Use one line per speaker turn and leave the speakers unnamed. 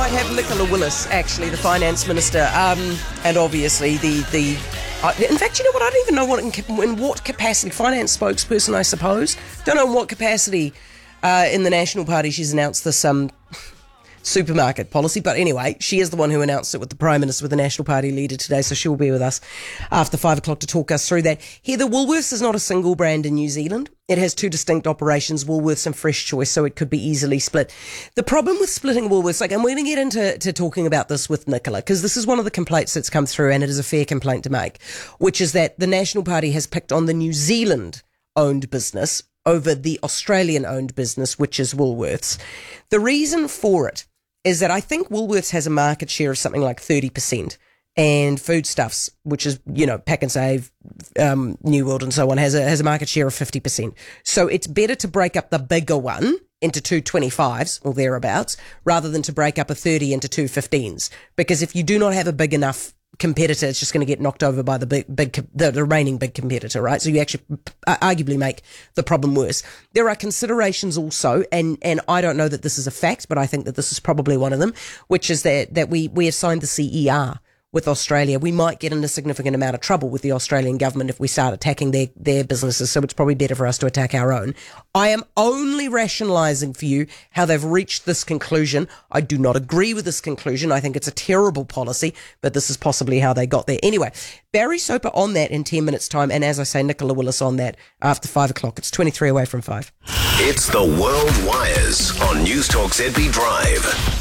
might have Nicola Willis, actually, the finance minister, and obviously the. In fact, you know what? I don't even know in what capacity. Finance spokesperson, I suppose. Don't know in what capacity in the National Party she's announced this supermarket policy. But anyway, she is the one who announced it with the Prime Minister, with the National Party leader today. So she'll be with us after 5 o'clock to talk us through that. Heather, Woolworths is not a single brand in New Zealand. It has two distinct operations, Woolworths and Fresh Choice, so it could be easily split. The problem with splitting Woolworths, and we're going to get into talking about this with Nicola, because this is one of the complaints that's come through, and it is a fair complaint to make, which is that the National Party has picked on the New Zealand-owned business over the Australian-owned business, which is Woolworths. The reason for it is that I think Woolworths has a market share of something like 30%. And Foodstuffs, which is, Pack and Save, New World and so on, has a market share of 50%. So it's better to break up the bigger one into two 25s or thereabouts, rather than to break up a 30 into two 15s. Because if you do not have a big enough competitor, it's just going to get knocked over by the remaining big competitor, right? So you actually arguably make the problem worse. There are considerations also, and I don't know that this is a fact, but I think that this is probably one of them, which is that we have signed the CER with Australia. We might get in a significant amount of trouble with the Australian government if we start attacking their businesses, so it's probably better for us to attack our own. I am only rationalising for you how they've reached this conclusion. I do not agree with this conclusion. I think it's a terrible policy, but this is possibly how they got there. Anyway, Barry Soper on that in 10 minutes' time, and as I say, Nicola Willis on that after 5 o'clock. It's 23 away from 5.
It's the World Wires on News Talk ZB Drive.